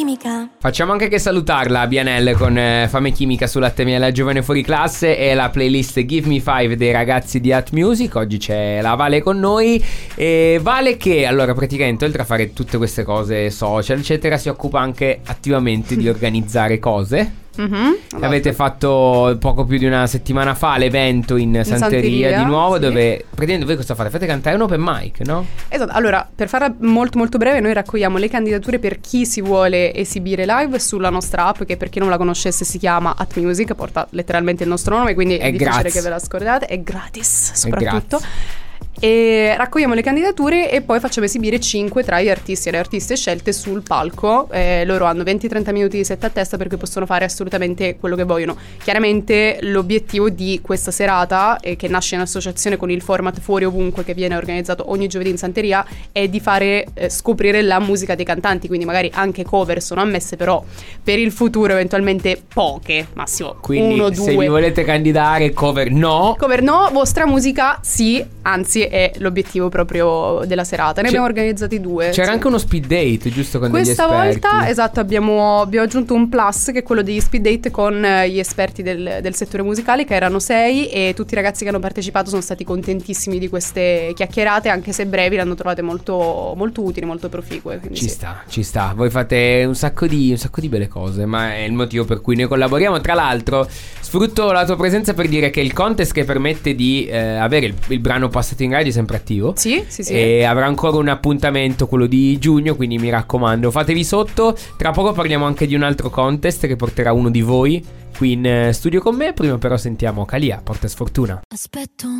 Chimica. Facciamo anche che salutarla Bianelle con Fame Chimica su Latte Miele Giovane Fuori Classe e la playlist Give Me Five dei ragazzi di At Music. Oggi c'è la Vale con noi e Vale che allora praticamente oltre a fare tutte queste cose social eccetera si occupa anche attivamente di organizzare cose. Avete fatto poco più di una settimana fa l'evento in Santeria di nuovo, sì. Dove praticamente voi cosa fate? Fate cantare un open mic, no? Esatto, allora per farla molto molto breve noi raccogliamo le candidature per chi si vuole esibire live sulla nostra app, che per chi non la conoscesse si chiama At Music, porta letteralmente il nostro nome, quindi è difficile che ve la scordate, è gratis soprattutto. E raccogliamo le candidature e poi facciamo esibire 5 tra gli artisti e le artiste scelte sul palco. Loro hanno 20-30 minuti di set a testa, per cui possono fare assolutamente quello che vogliono. Chiaramente l'obiettivo di questa serata, che nasce in associazione con il format Fuori Ovunque, che viene organizzato ogni giovedì in Santeria, è di fare scoprire la musica dei cantanti, quindi magari anche cover sono ammesse, però per il futuro eventualmente poche, massimo quindi 1, 2. Se vi volete candidare, cover no, vostra musica sì, anzi è l'obiettivo proprio della serata. Ne abbiamo organizzati 2. C'era anche uno speed date, giusto, con questa degli esperti. volta, esatto, abbiamo aggiunto un plus, che è quello degli speed date con gli esperti del settore musicale, che erano 6, e tutti i ragazzi che hanno partecipato sono stati contentissimi di queste chiacchierate, anche se brevi, le hanno trovate molto, molto utili, molto proficue. Ci sta. Voi fate un sacco di belle cose, ma è il motivo per cui noi collaboriamo. Tra l'altro sfrutto la tua presenza per dire che il contest che permette di avere il brano passato in radio è sempre attivo. Sì. E avrà ancora un appuntamento, quello di giugno, quindi mi raccomando, fatevi sotto. Tra poco parliamo anche di un altro contest che porterà uno di voi qui in studio con me. Prima però sentiamo Calia, Porta Sfortuna. Aspetto